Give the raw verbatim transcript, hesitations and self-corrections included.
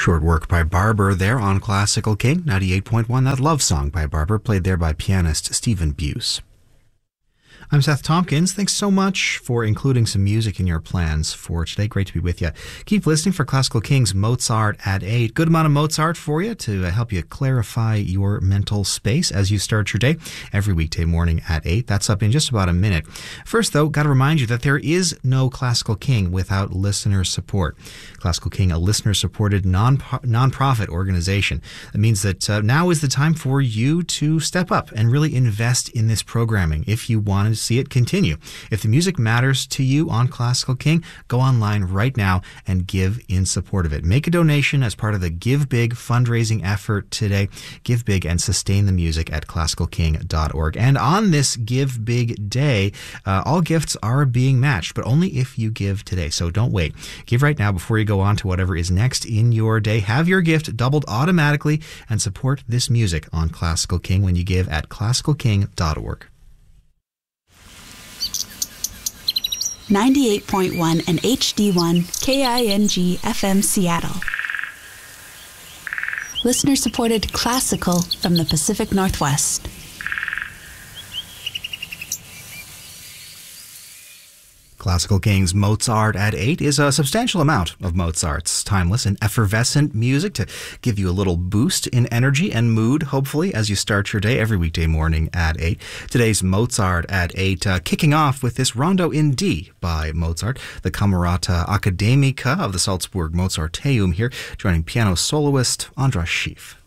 Short work by Barber there on Classical King ninety-eight point one. That love song by Barber, played there by pianist Stephen Buse. I'm Seth Tompkins. Thanks so much for including some music in your plans for today. Great to be with you. Keep listening for Classical King's Mozart at eight. Good amount of Mozart for you to help you clarify your mental space as you start your day every weekday morning at eight. That's up in just about a minute. First, though, got to remind you that there is no Classical King without listener support. Classical King, a listener-supported non nonprofit organization. That means that uh, now is the time for you to step up and really invest in this programming if you want to see it continue. If the music matters to you on Classical King, go online right now and give in support of it. Make a donation as part of the Give Big fundraising effort today. Give big and sustain the music at classical king dot org. And on this Give Big Day, uh, all gifts are being matched, but only if you give today. So don't wait. Give right now before you go on to whatever is next in your day. Have your gift doubled automatically and support this music on Classical King when you give at classical king dot org. ninety-eight point one and H D one K I N G F M Seattle. Listener-supported classical from the Pacific Northwest. Classical King's Mozart at eight is a substantial amount of Mozart's timeless and effervescent music to give you a little boost in energy and mood, hopefully, as you start your day every weekday morning at eight. Today's Mozart at eight, uh, kicking off with this Rondo in D by Mozart, the Camerata Academica of the Salzburg Mozarteum here, joining piano soloist Andras Schiff.